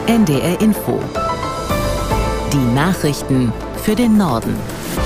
NDR Info. Die Nachrichten für den Norden.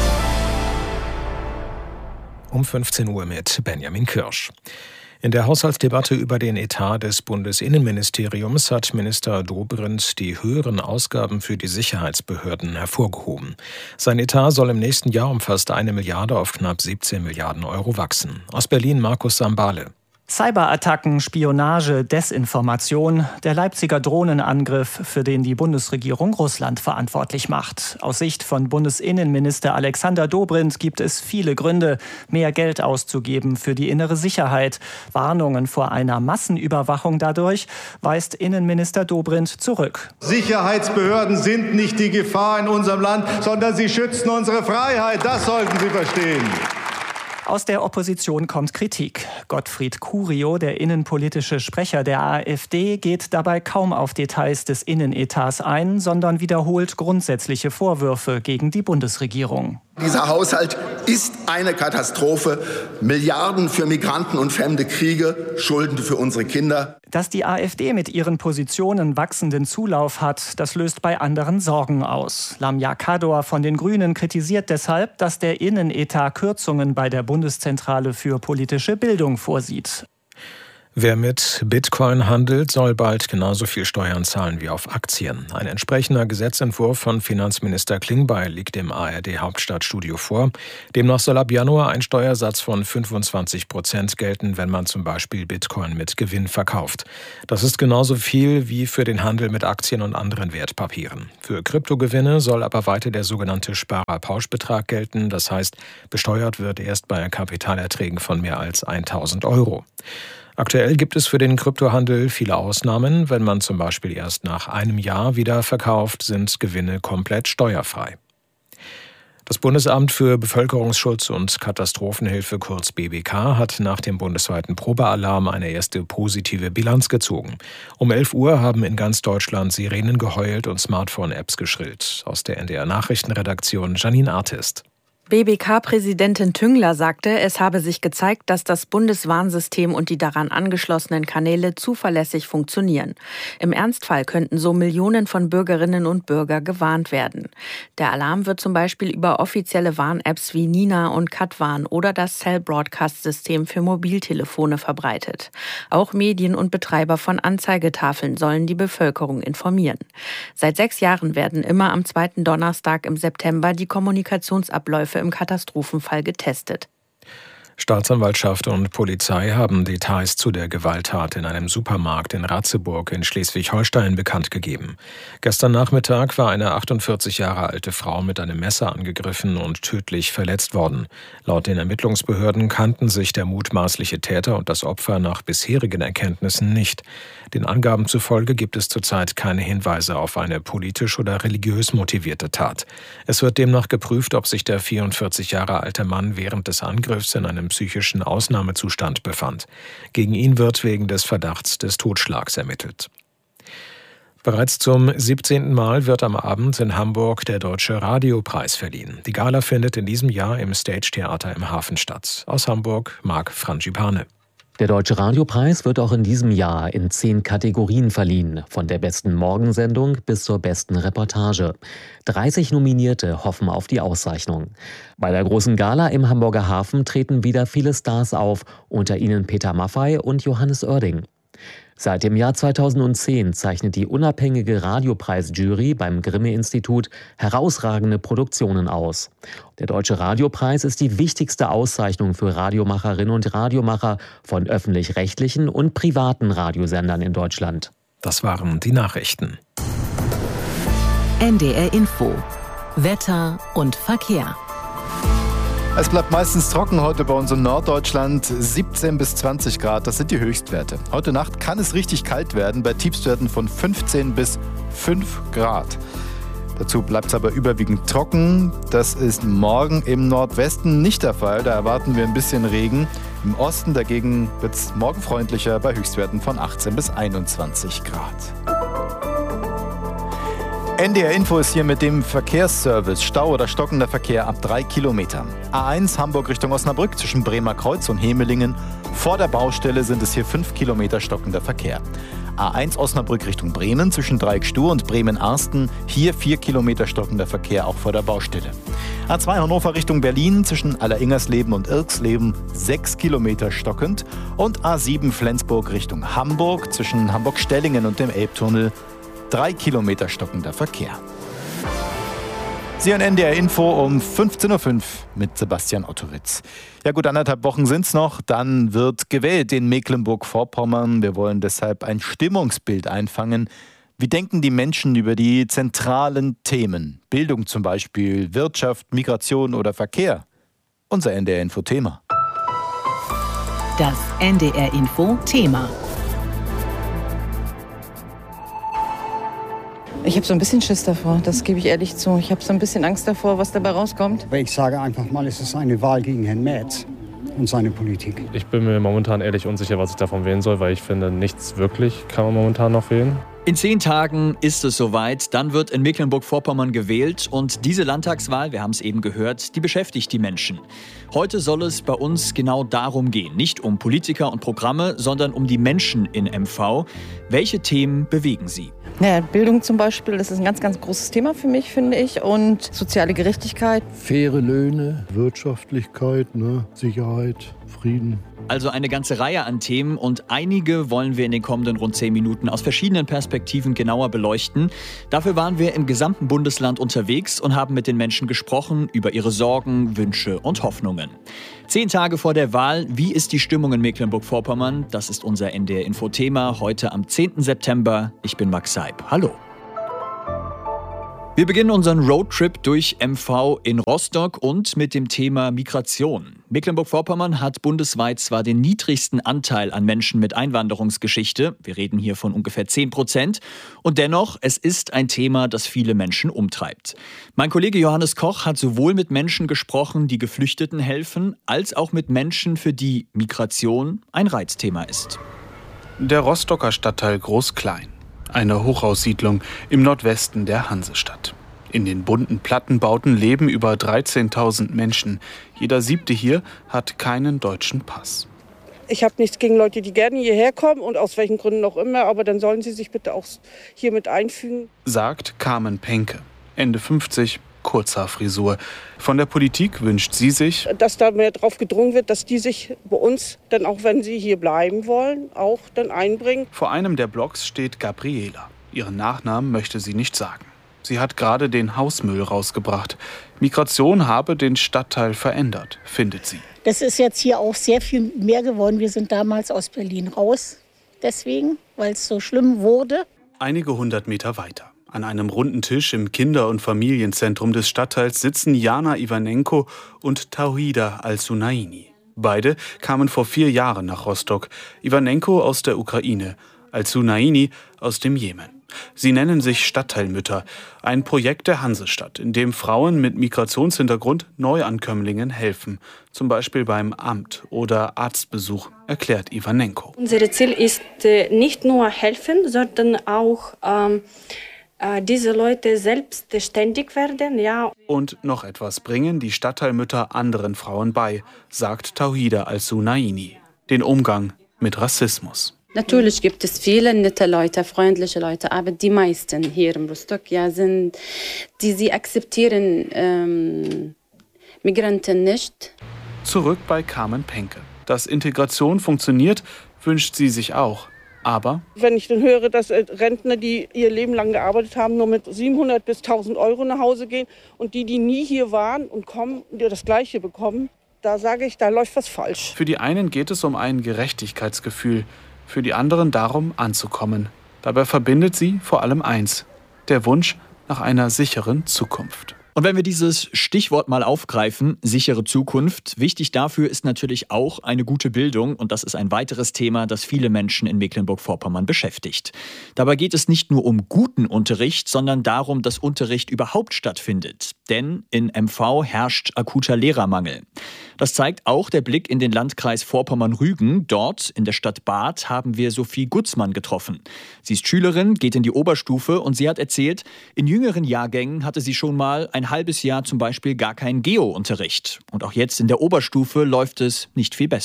Um 15 Uhr mit Benjamin Kirsch. In der Haushaltsdebatte über den Etat des Bundesinnenministeriums hat Minister Dobrindt die höheren Ausgaben für die Sicherheitsbehörden hervorgehoben. Sein Etat soll im nächsten Jahr um fast 1 Milliarde auf knapp 17 Milliarden Euro wachsen. Aus Berlin Markus Sambale. Cyberattacken, Spionage, Desinformation, der Leipziger Drohnenangriff, für den die Bundesregierung Russland verantwortlich macht. Aus Sicht von Bundesinnenminister Alexander Dobrindt gibt es viele Gründe, mehr Geld auszugeben für die innere Sicherheit. Warnungen vor einer Massenüberwachung dadurch weist Innenminister Dobrindt zurück. Sicherheitsbehörden sind nicht die Gefahr in unserem Land, sondern sie schützen unsere Freiheit. Das sollten Sie verstehen. Aus der Opposition kommt Kritik. Gottfried Curio, der innenpolitische Sprecher der AfD, geht dabei kaum auf Details des Innenetats ein, sondern wiederholt grundsätzliche Vorwürfe gegen die Bundesregierung. Dieser Haushalt ist eine Katastrophe. Milliarden für Migranten und fremde Kriege, Schulden für unsere Kinder. Dass die AfD mit ihren Positionen wachsenden Zulauf hat, das löst bei anderen Sorgen aus. Lamia Kador von den Grünen kritisiert deshalb, dass der Innenetat Kürzungen bei der Bundeszentrale für politische Bildung vorsieht. Wer mit Bitcoin handelt, soll bald genauso viel Steuern zahlen wie auf Aktien. Ein entsprechender Gesetzentwurf von Finanzminister Klingbeil liegt dem ARD-Hauptstadtstudio vor. Demnach soll ab Januar ein Steuersatz von 25% gelten, wenn man zum Beispiel Bitcoin mit Gewinn verkauft. Das ist genauso viel wie für den Handel mit Aktien und anderen Wertpapieren. Für Kryptogewinne soll aber weiter der sogenannte Sparerpauschbetrag gelten. Das heißt, besteuert wird erst bei Kapitalerträgen von mehr als 1.000 Euro. Aktuell gibt es für den Kryptohandel viele Ausnahmen. Wenn man zum Beispiel erst nach einem Jahr wieder verkauft, sind Gewinne komplett steuerfrei. Das Bundesamt für Bevölkerungsschutz und Katastrophenhilfe, kurz BBK, hat nach dem bundesweiten Probealarm eine erste positive Bilanz gezogen. Um 11 Uhr haben in ganz Deutschland Sirenen geheult und Smartphone-Apps geschrillt. Aus der NDR-Nachrichtenredaktion Janine Artist. BBK-Präsidentin Tüngler sagte, es habe sich gezeigt, dass das Bundeswarnsystem und die daran angeschlossenen Kanäle zuverlässig funktionieren. Im Ernstfall könnten so Millionen von Bürgerinnen und Bürgern gewarnt werden. Der Alarm wird zum Beispiel über offizielle Warn-Apps wie Nina und Katwarn oder das Cell-Broadcast-System für Mobiltelefone verbreitet. Auch Medien und Betreiber von Anzeigetafeln sollen die Bevölkerung informieren. Seit 6 Jahren werden immer am 2. Donnerstag im September die Kommunikationsabläufe im Katastrophenfall getestet. Staatsanwaltschaft und Polizei haben Details zu der Gewalttat in einem Supermarkt in Ratzeburg in Schleswig-Holstein bekannt gegeben. Gestern Nachmittag war eine 48 Jahre alte Frau mit einem Messer angegriffen und tödlich verletzt worden. Laut den Ermittlungsbehörden kannten sich der mutmaßliche Täter und das Opfer nach bisherigen Erkenntnissen nicht. Den Angaben zufolge gibt es zurzeit keine Hinweise auf eine politisch oder religiös motivierte Tat. Es wird demnach geprüft, ob sich der 44 Jahre alte Mann während des Angriffs in einem psychischen Ausnahmezustand befand. Gegen ihn wird wegen des Verdachts des Totschlags ermittelt. Bereits zum 17. Mal wird am Abend in Hamburg der Deutsche Radiopreis verliehen. Die Gala findet in diesem Jahr im Stage Theater im Hafen statt. Aus Hamburg Marc Frangipane. Der Deutsche Radiopreis wird auch in diesem Jahr in 10 Kategorien verliehen, von der besten Morgensendung bis zur besten Reportage. 30 Nominierte hoffen auf die Auszeichnung. Bei der großen Gala im Hamburger Hafen treten wieder viele Stars auf, unter ihnen Peter Maffay und Johannes Oerding. Seit dem Jahr 2010 zeichnet die unabhängige Radiopreisjury beim Grimme-Institut herausragende Produktionen aus. Der Deutsche Radiopreis ist die wichtigste Auszeichnung für Radiomacherinnen und Radiomacher von öffentlich-rechtlichen und privaten Radiosendern in Deutschland. Das waren die Nachrichten. NDR Info. Wetter und Verkehr. Es bleibt meistens trocken heute bei uns in Norddeutschland, 17 bis 20 Grad, das sind die Höchstwerte. Heute Nacht kann es richtig kalt werden, bei Tiefstwerten von 15 bis 5 Grad. Dazu bleibt es aber überwiegend trocken. Das ist morgen im Nordwesten nicht der Fall, da erwarten wir ein bisschen Regen. Im Osten dagegen wird es morgen freundlicher bei Höchstwerten von 18 bis 21 Grad. NDR Info ist hier mit dem Verkehrsservice. Stau oder stockender Verkehr ab 3 Kilometern. A1 Hamburg Richtung Osnabrück zwischen Bremer Kreuz und Hemelingen. Vor der Baustelle sind es hier 5 Kilometer stockender Verkehr. A1 Osnabrück Richtung Bremen zwischen Dreieck-Stuhr und Bremen-Arsten. Hier 4 Kilometer stockender Verkehr, auch vor der Baustelle. A2 Hannover Richtung Berlin zwischen Alleringersleben und Irksleben 6 Kilometer stockend. Und A7 Flensburg Richtung Hamburg zwischen Hamburg-Stellingen und dem Elbtunnel 3 Kilometer stockender Verkehr. Sie hören NDR Info um 15.05 Uhr mit Sebastian Ottowitz. Ja gut, 1,5 Wochen sind es noch, dann wird gewählt in Mecklenburg-Vorpommern. Wir wollen deshalb ein Stimmungsbild einfangen. Wie denken die Menschen über die zentralen Themen? Bildung zum Beispiel, Wirtschaft, Migration oder Verkehr? Unser NDR Info-Thema. Das NDR Info-Thema. Ich habe so ein bisschen Schiss davor, das gebe ich ehrlich zu. Ich habe so ein bisschen Angst davor, was dabei rauskommt. Ich sage einfach mal, es ist eine Wahl gegen Herrn Merz und seine Politik. Ich bin mir momentan ehrlich unsicher, was ich davon wählen soll, weil ich finde, nichts wirklich kann man momentan noch wählen. In 10 Tagen ist es soweit, dann wird in Mecklenburg-Vorpommern gewählt und diese Landtagswahl, wir haben es eben gehört, die beschäftigt die Menschen. Heute soll es bei uns genau darum gehen, nicht um Politiker und Programme, sondern um die Menschen in MV. Welche Themen bewegen sie? Ja, Bildung zum Beispiel, das ist ein ganz, ganz großes Thema für mich, finde ich. Und soziale Gerechtigkeit. Faire Löhne, Wirtschaftlichkeit, Sicherheit, Frieden. Also eine ganze Reihe an Themen und einige wollen wir in den kommenden rund 10 Minuten aus verschiedenen Perspektiven genauer beleuchten. Dafür waren wir im gesamten Bundesland unterwegs und haben mit den Menschen gesprochen über ihre Sorgen, Wünsche und Hoffnungen. 10 Tage vor der Wahl, wie ist die Stimmung in Mecklenburg-Vorpommern? Das ist unser NDR-Info-Thema heute am 10. September. Ich bin Max Seib. Hallo. Wir beginnen unseren Roadtrip durch MV in Rostock und mit dem Thema Migration. Mecklenburg-Vorpommern hat bundesweit zwar den niedrigsten Anteil an Menschen mit Einwanderungsgeschichte, wir reden hier von ungefähr 10%, und dennoch, es ist ein Thema, das viele Menschen umtreibt. Mein Kollege Johannes Koch hat sowohl mit Menschen gesprochen, die Geflüchteten helfen, als auch mit Menschen, für die Migration ein Reizthema ist. Der Rostocker Stadtteil Groß-Klein. Eine Hochhaussiedlung im Nordwesten der Hansestadt. In den bunten Plattenbauten leben über 13.000 Menschen. Jeder 7. hier hat keinen deutschen Pass. Ich habe nichts gegen Leute, die gerne hierher kommen und aus welchen Gründen auch immer, aber dann sollen sie sich bitte auch hier mit einfügen. Sagt Carmen Penke, Ende 50, Kurzhaarfrisur. Von der Politik wünscht sie sich, dass da mehr drauf gedrungen wird, dass die sich bei uns dann auch, wenn sie hier bleiben wollen, auch dann einbringen. Vor einem der Blocks steht Gabriela. Ihren Nachnamen möchte sie nicht sagen. Sie hat gerade den Hausmüll rausgebracht. Migration habe den Stadtteil verändert, findet sie. Das ist jetzt hier auch sehr viel mehr geworden. Wir sind damals aus Berlin raus, deswegen, weil es so schlimm wurde. Einige 100 Meter weiter. An einem runden Tisch im Kinder- und Familienzentrum des Stadtteils sitzen Jana Ivanenko und Tauhida Al-Sunaini. Beide kamen vor 4 Jahren nach Rostock. Ivanenko aus der Ukraine, Al-Sunaini aus dem Jemen. Sie nennen sich Stadtteilmütter, ein Projekt der Hansestadt, in dem Frauen mit Migrationshintergrund Neuankömmlingen helfen. Zum Beispiel beim Amt oder Arztbesuch, erklärt Ivanenko. Unser Ziel ist nicht nur helfen, sondern auch diese Leute selbstständig werden, ja. Und noch etwas bringen die Stadtteilmütter anderen Frauen bei, sagt Tauhida Al-Sunaini. Den Umgang mit Rassismus. Natürlich gibt es viele nette Leute, freundliche Leute, aber die meisten hier in Rostock sie akzeptieren Migranten nicht. Zurück bei Carmen Penke. Dass Integration funktioniert, wünscht sie sich auch. Aber wenn ich dann höre, dass Rentner, die ihr Leben lang gearbeitet haben, nur mit 700 bis 1.000 Euro nach Hause gehen und die nie hier waren und kommen, die das Gleiche bekommen, da sage ich, da läuft was falsch. Für die einen geht es um ein Gerechtigkeitsgefühl, für die anderen darum, anzukommen. Dabei verbindet sie vor allem eins: der Wunsch nach einer sicheren Zukunft. Und wenn wir dieses Stichwort mal aufgreifen, sichere Zukunft, wichtig dafür ist natürlich auch eine gute Bildung. Und das ist ein weiteres Thema, das viele Menschen in Mecklenburg-Vorpommern beschäftigt. Dabei geht es nicht nur um guten Unterricht, sondern darum, dass Unterricht überhaupt stattfindet. Denn in MV herrscht akuter Lehrermangel. Das zeigt auch der Blick in den Landkreis Vorpommern-Rügen. Dort in der Stadt Barth haben wir Sophie Gutzmann getroffen. Sie ist Schülerin, geht in die Oberstufe und sie hat erzählt, in jüngeren Jahrgängen hatte sie schon mal ein halbes Jahr zum Beispiel gar keinen Geo-Unterricht. Und auch jetzt in der Oberstufe läuft es nicht viel besser.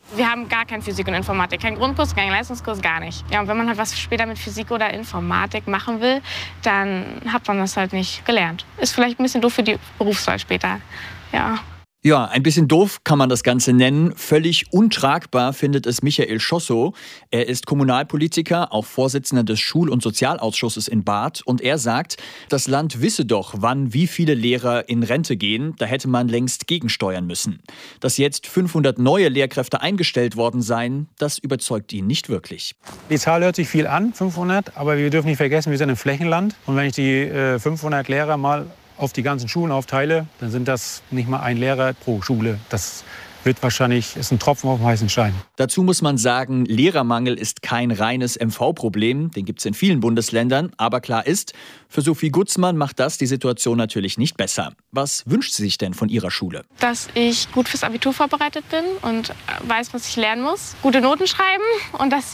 Wir haben gar kein Physik und Informatik, kein Grundkurs, kein Leistungskurs, gar nicht. Ja, und wenn man halt was später mit Physik oder Informatik machen will, dann hat man das halt nicht gelernt. Ist vielleicht ein bisschen doof für die Berufswahl später, ja. Ja, ein bisschen doof kann man das Ganze nennen. Völlig untragbar findet es Michael Schossow. Er ist Kommunalpolitiker, auch Vorsitzender des Schul- und Sozialausschusses in Barth. Und er sagt, das Land wisse doch, wann wie viele Lehrer in Rente gehen. Da hätte man längst gegensteuern müssen. Dass jetzt 500 neue Lehrkräfte eingestellt worden seien, das überzeugt ihn nicht wirklich. Die Zahl hört sich viel an, 500. Aber wir dürfen nicht vergessen, wir sind ein Flächenland. Und wenn ich die 500 Lehrer mal auf die ganzen Schulen aufteile, dann sind das nicht mal ein Lehrer pro Schule. Das wird wahrscheinlich, ist ein Tropfen auf dem heißen Stein. Dazu muss man sagen, Lehrermangel ist kein reines MV-Problem. Den gibt es in vielen Bundesländern. Aber klar ist, für Sophie Gutzmann macht das die Situation natürlich nicht besser. Was wünscht sie sich denn von ihrer Schule? Dass ich gut fürs Abitur vorbereitet bin und weiß, was ich lernen muss. Gute Noten schreiben und dass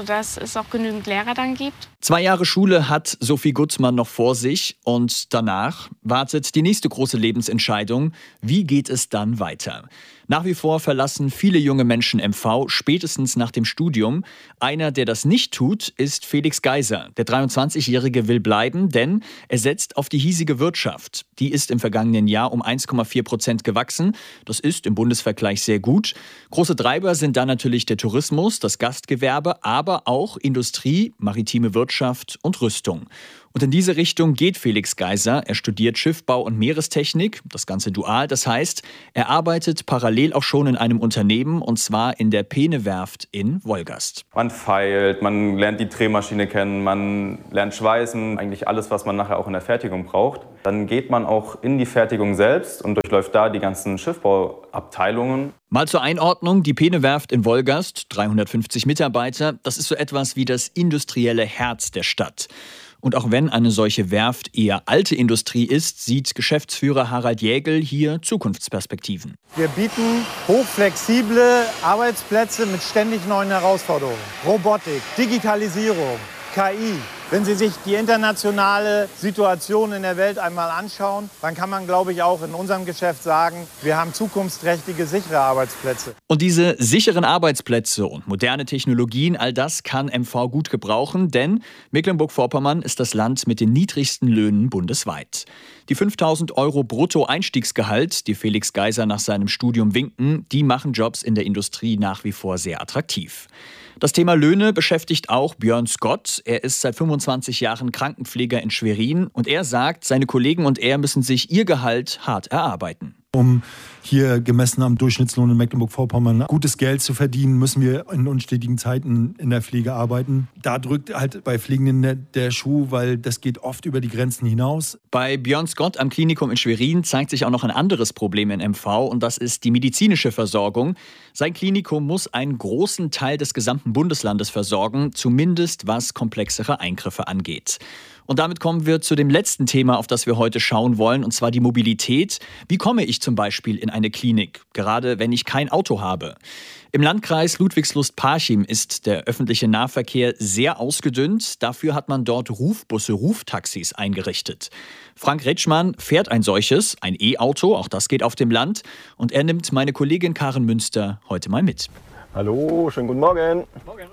es auch genügend Lehrer dann gibt. 2 Jahre Schule hat Sophie Gutzmann noch vor sich und danach wartet die nächste große Lebensentscheidung. Wie geht es dann weiter? Nach wie vor verlassen viele junge Menschen MV spätestens nach dem Studium. Einer, der das nicht tut, ist Felix Geiser. Der 23-Jährige will bleiben, denn er setzt auf die hiesige Wirtschaft. Die ist im vergangenen Jahr um 1,4% gewachsen. Das ist im Bundesvergleich sehr gut. Große Treiber sind da natürlich der Tourismus, das Gastgewerbe, aber auch Industrie, maritime Wirtschaft und Rüstung. Und in diese Richtung geht Felix Geiser. Er studiert Schiffbau und Meerestechnik, das Ganze dual. Das heißt, er arbeitet parallel auch schon in einem Unternehmen, und zwar in der Peene-Werft in Wolgast. Man feilt, man lernt die Drehmaschine kennen, man lernt schweißen, eigentlich alles, was man nachher auch in der Fertigung braucht. Dann geht man auch in die Fertigung selbst und durchläuft da die ganzen Schiffbauabteilungen. Mal zur Einordnung, die Peene-Werft in Wolgast, 350 Mitarbeiter, das ist so etwas wie das industrielle Herz der Stadt. Und auch wenn eine solche Werft eher alte Industrie ist, sieht Geschäftsführer Harald Jägel hier Zukunftsperspektiven. Wir bieten hochflexible Arbeitsplätze mit ständig neuen Herausforderungen. Robotik, Digitalisierung, KI. Wenn Sie sich die internationale Situation in der Welt einmal anschauen, dann kann man, glaube ich, auch in unserem Geschäft sagen, wir haben zukunftsträchtige, sichere Arbeitsplätze. Und diese sicheren Arbeitsplätze und moderne Technologien, all das kann MV gut gebrauchen, denn Mecklenburg-Vorpommern ist das Land mit den niedrigsten Löhnen bundesweit. Die 5.000 € Brutto-Einstiegsgehalt, die Felix Geiser nach seinem Studium winken, die machen Jobs in der Industrie nach wie vor sehr attraktiv. Das Thema Löhne beschäftigt auch Björn Scott. Er ist seit 25 Jahren Krankenpfleger in Schwerin und er sagt, seine Kollegen und er müssen sich ihr Gehalt hart erarbeiten. Um hier gemessen am Durchschnittslohn in Mecklenburg-Vorpommern gutes Geld zu verdienen, müssen wir in unstetigen Zeiten in der Pflege arbeiten. Da drückt halt bei Pflegenden der Schuh, weil das geht oft über die Grenzen hinaus. Bei Björn Scott am Klinikum in Schwerin zeigt sich auch noch ein anderes Problem in MV und das ist die medizinische Versorgung. Sein Klinikum muss einen großen Teil des gesamten Bundeslandes versorgen, zumindest was komplexere Eingriffe angeht. Und damit kommen wir zu dem letzten Thema, auf das wir heute schauen wollen, und zwar die Mobilität. Wie komme ich zum Beispiel in eine Klinik, gerade wenn ich kein Auto habe? Im Landkreis Ludwigslust-Parchim ist der öffentliche Nahverkehr sehr ausgedünnt. Dafür hat man dort Rufbusse, Ruftaxis eingerichtet. Frank Retschmann fährt ein solches, ein E-Auto, auch das geht auf dem Land. Und er nimmt meine Kollegin Karen Münster heute mal mit. Hallo, schönen guten Morgen. Morgen.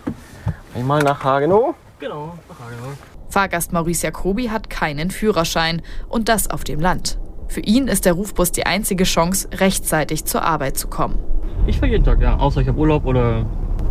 Einmal nach Hagenow? Genau, nach Hagenow. Fahrgast Maurice Jacobi hat keinen Führerschein und das auf dem Land. Für ihn ist der Rufbus die einzige Chance, rechtzeitig zur Arbeit zu kommen. Ich fahre jeden Tag, ja. Außer ich habe Urlaub oder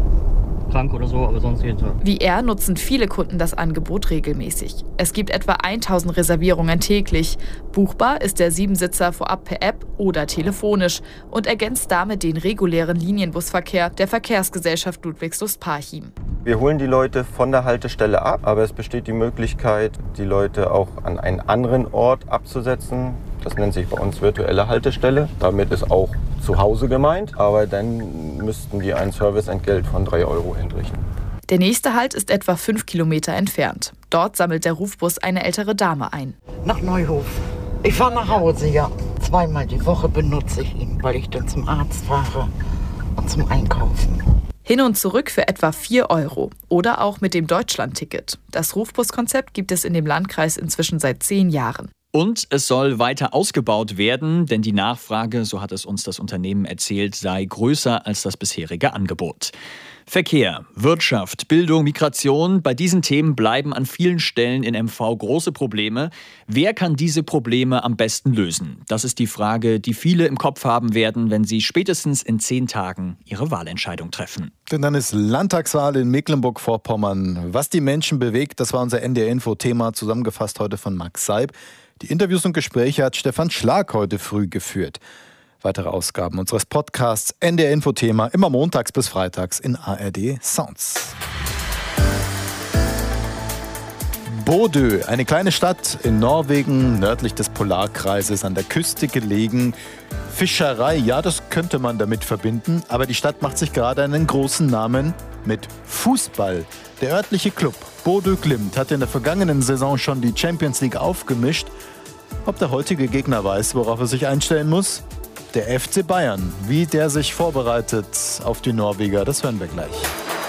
krank oder so, aber sonst jeden Tag. Wie er nutzen viele Kunden das Angebot regelmäßig. Es gibt etwa 1000 Reservierungen täglich. Buchbar ist der 7-Sitzer vorab per App oder telefonisch und ergänzt damit den regulären Linienbusverkehr der Verkehrsgesellschaft Ludwigslust-Parchim. Wir holen die Leute von der Haltestelle ab, aber es besteht die Möglichkeit, die Leute auch an einen anderen Ort abzusetzen. Das nennt sich bei uns virtuelle Haltestelle. Damit ist auch zu Hause gemeint, aber dann müssten die ein Serviceentgelt von 3 € entrichten. Der nächste Halt ist etwa 5 Kilometer entfernt. Dort sammelt der Rufbus eine ältere Dame ein. Nach Neuhof. Ich fahre nach Hause, ja. 2-mal die Woche benutze ich ihn, weil ich dann zum Arzt fahre und zum Einkaufen. Hin und zurück für etwa 4 € oder auch mit dem Deutschland-Ticket. Das Rufbus-Konzept gibt es in dem Landkreis inzwischen seit 10 Jahren. Und es soll weiter ausgebaut werden, denn die Nachfrage, so hat es uns das Unternehmen erzählt, sei größer als das bisherige Angebot. Verkehr, Wirtschaft, Bildung, Migration, bei diesen Themen bleiben an vielen Stellen in MV große Probleme. Wer kann diese Probleme am besten lösen? Das ist die Frage, die viele im Kopf haben werden, wenn sie spätestens in 10 Tagen ihre Wahlentscheidung treffen. Denn dann ist Landtagswahl in Mecklenburg-Vorpommern. Was die Menschen bewegt, das war unser NDR-Info-Thema, zusammengefasst heute von Max Seib. Die Interviews und Gespräche hat Stefan Schlag heute früh geführt. Weitere Ausgaben unseres Podcasts NDR-Info-Thema immer montags bis freitags in ARD Sounds. Bodø, eine kleine Stadt in Norwegen, nördlich des Polarkreises, an der Küste gelegen. Fischerei, ja, das könnte man damit verbinden, aber die Stadt macht sich gerade einen großen Namen mit Fußball. Der örtliche Club Bodø Glimt hat in der vergangenen Saison schon die Champions League aufgemischt. Ob der heutige Gegner weiß, worauf er sich einstellen muss? Der FC Bayern, wie der sich vorbereitet auf die Norweger, das hören wir gleich.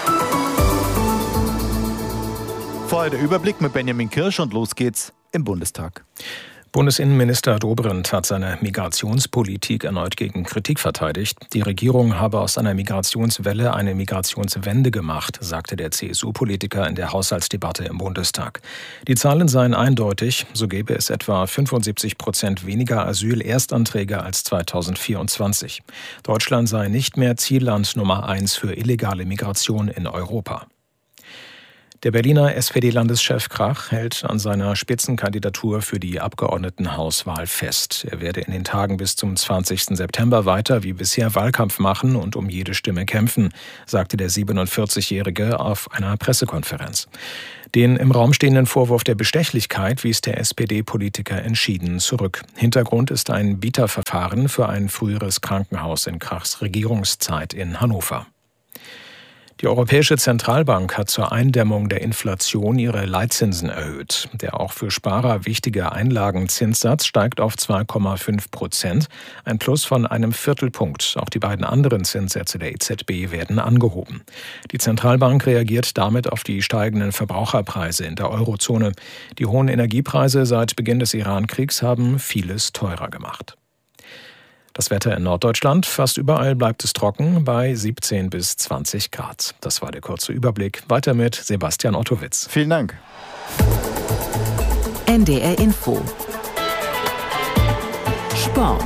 Vorher der Überblick mit Benjamin Kirsch und los geht's im Bundestag. Bundesinnenminister Dobrindt hat seine Migrationspolitik erneut gegen Kritik verteidigt. Die Regierung habe aus einer Migrationswelle eine Migrationswende gemacht, sagte der CSU-Politiker in der Haushaltsdebatte im Bundestag. Die Zahlen seien eindeutig, so gäbe es etwa 75% weniger Asylerstanträge als 2024. Deutschland sei nicht mehr Zielland Nummer 1 für illegale Migration in Europa. Der Berliner SPD-Landeschef Krach hält an seiner Spitzenkandidatur für die Abgeordnetenhauswahl fest. Er werde in den Tagen bis zum 20. September weiter wie bisher Wahlkampf machen und um jede Stimme kämpfen, sagte der 47-Jährige auf einer Pressekonferenz. Den im Raum stehenden Vorwurf der Bestechlichkeit wies der SPD-Politiker entschieden zurück. Hintergrund ist ein Bieterverfahren für ein früheres Krankenhaus in Krachs Regierungszeit in Hannover. Die Europäische Zentralbank hat zur Eindämmung der Inflation ihre Leitzinsen erhöht. Der auch für Sparer wichtige Einlagenzinssatz steigt auf 2,5%, ein Plus von einem Viertelpunkt. Auch die beiden anderen Zinssätze der EZB werden angehoben. Die Zentralbank reagiert damit auf die steigenden Verbraucherpreise in der Eurozone. Die hohen Energiepreise seit Beginn des Iran-Kriegs haben vieles teurer gemacht. Das Wetter in Norddeutschland, fast überall bleibt es trocken bei 17 bis 20 Grad. Das war der kurze Überblick. Weiter mit Sebastian Ottowitz. Vielen Dank. NDR Info. Sport.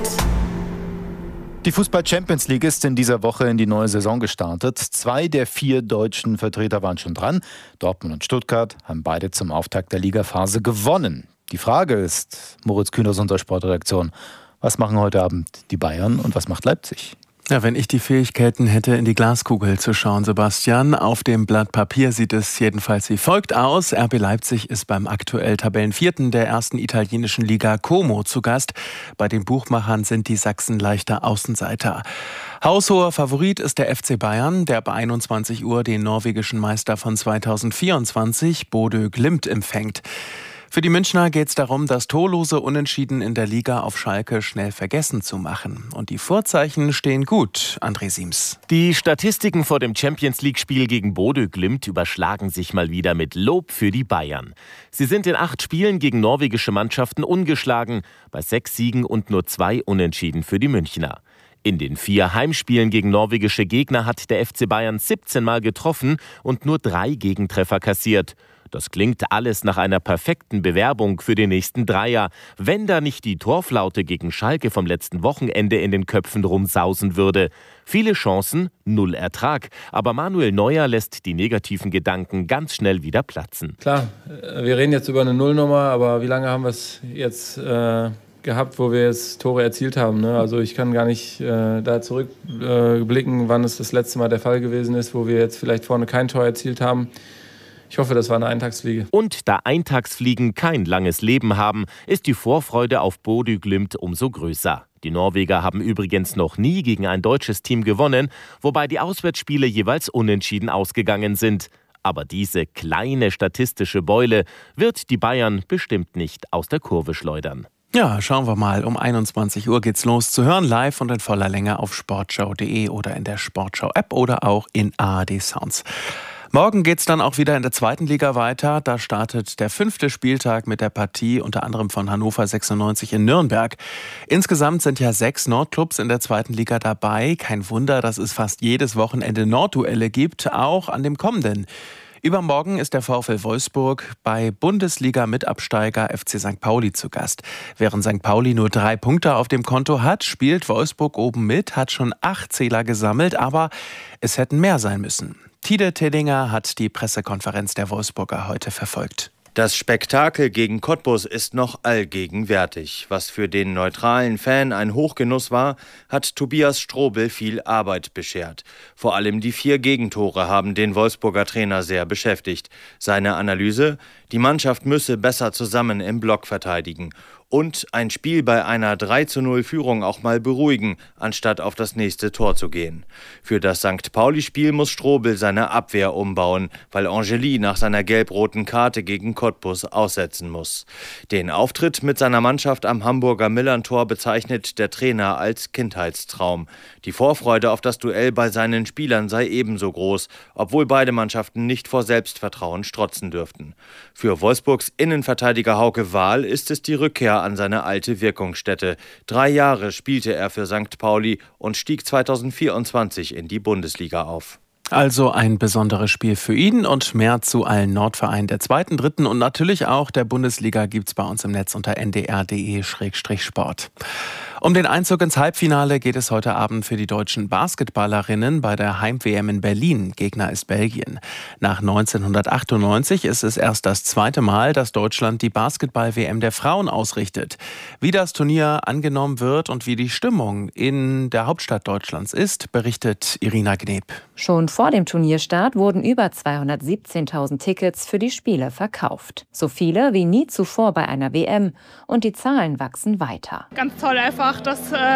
Die Fußball-Champions League ist in dieser Woche in die neue Saison gestartet. 2 der 4 deutschen Vertreter waren schon dran. Dortmund und Stuttgart haben beide zum Auftakt der Ligaphase gewonnen. Die Frage ist, Moritz Kühn aus unserer Sportredaktion, was machen heute Abend die Bayern und was macht Leipzig? Ja, wenn ich die Fähigkeiten hätte, in die Glaskugel zu schauen, Sebastian. Auf dem Blatt Papier sieht es jedenfalls wie folgt aus. RB Leipzig ist beim aktuell Tabellenvierten der ersten italienischen Liga Como zu Gast. Bei den Buchmachern sind die Sachsen leichter Außenseiter. Haushoher Favorit ist der FC Bayern, der ab 21 Uhr den norwegischen Meister von 2024, Bodø Glimt, empfängt. Für die Münchner geht es darum, das torlose Unentschieden in der Liga auf Schalke schnell vergessen zu machen. Und die Vorzeichen stehen gut, André Siems. Die Statistiken vor dem Champions-League-Spiel gegen Bodø Glimt überschlagen sich mal wieder mit Lob für die Bayern. Sie sind in 8 Spielen gegen norwegische Mannschaften ungeschlagen, bei 6 Siegen und nur 2 Unentschieden für die Münchner. In den 4 Heimspielen gegen norwegische Gegner hat der FC Bayern 17 Mal getroffen und nur 3 Gegentreffer kassiert. Das klingt alles nach einer perfekten Bewerbung für den nächsten Dreier, wenn da nicht die Torflaute gegen Schalke vom letzten Wochenende in den Köpfen rumsausen würde. Viele Chancen, 0 Ertrag. Aber Manuel Neuer lässt die negativen Gedanken ganz schnell wieder platzen. Klar, wir reden jetzt über eine Nullnummer, aber wie lange haben wir es jetzt gehabt, wo wir jetzt Tore erzielt haben? Ne? Also ich kann gar nicht da zurückblicken, wann es das letzte Mal der Fall gewesen ist, wo wir jetzt vielleicht vorne kein Tor erzielt haben. Ich hoffe, das war eine Eintagsfliege. Und da Eintagsfliegen kein langes Leben haben, ist die Vorfreude auf Bodø Glimt umso größer. Die Norweger haben übrigens noch nie gegen ein deutsches Team gewonnen, wobei die Auswärtsspiele jeweils unentschieden ausgegangen sind. Aber diese kleine statistische Beule wird die Bayern bestimmt nicht aus der Kurve schleudern. Ja, schauen wir mal. Um 21 Uhr geht's los, zu hören live und in voller Länge auf sportschau.de oder in der Sportschau-App oder auch in ARD Sounds. Morgen geht's dann auch wieder in der zweiten Liga weiter. Da startet der 5. Spieltag mit der Partie unter anderem von Hannover 96 in Nürnberg. Insgesamt sind ja 6 Nordclubs in der zweiten Liga dabei. Kein Wunder, dass es fast jedes Wochenende Nordduelle gibt, auch an dem kommenden. Übermorgen ist der VfL Wolfsburg bei Bundesliga-Mitabsteiger FC St. Pauli zu Gast. Während St. Pauli nur 3 Punkte auf dem Konto hat, spielt Wolfsburg oben mit, hat schon 8 Zähler gesammelt, aber es hätten mehr sein müssen. Tide Tillinger hat die Pressekonferenz der Wolfsburger heute verfolgt. Das Spektakel gegen Cottbus ist noch allgegenwärtig. Was für den neutralen Fan ein Hochgenuss war, hat Tobias Strobel viel Arbeit beschert. Vor allem die 4 Gegentore haben den Wolfsburger Trainer sehr beschäftigt. Seine Analyse: Die Mannschaft müsse besser zusammen im Block verteidigen. Und ein Spiel bei einer 3:0-Führung auch mal beruhigen, anstatt auf das nächste Tor zu gehen. Für das St. Pauli-Spiel muss Strobel seine Abwehr umbauen, weil Angeli nach seiner gelb-roten Karte gegen Cottbus aussetzen muss. Den Auftritt mit seiner Mannschaft am Hamburger Millerntor bezeichnet der Trainer als Kindheitstraum. Die Vorfreude auf das Duell bei seinen Spielern sei ebenso groß, obwohl beide Mannschaften nicht vor Selbstvertrauen strotzen dürften. Für Wolfsburgs Innenverteidiger Hauke Wahl ist es die Rückkehr an seine alte Wirkungsstätte. 3 Jahre spielte er für St. Pauli und stieg 2024 in die Bundesliga auf. Also ein besonderes Spiel für ihn und mehr zu allen Nordvereinen der 2., 3. und natürlich auch der Bundesliga gibt's bei uns im Netz unter ndr.de/sport. Um den Einzug ins Halbfinale geht es heute Abend für die deutschen Basketballerinnen bei der Heim-WM in Berlin. Gegner ist Belgien. Nach 1998 ist es erst das 2. Mal, dass Deutschland die Basketball-WM der Frauen ausrichtet. Wie das Turnier angenommen wird und wie die Stimmung in der Hauptstadt Deutschlands ist, berichtet Irina Gneb. Schon vor dem Turnierstart wurden über 217.000 Tickets für die Spiele verkauft. So viele wie nie zuvor bei einer WM. Und die Zahlen wachsen weiter. Ganz toll einfach, dass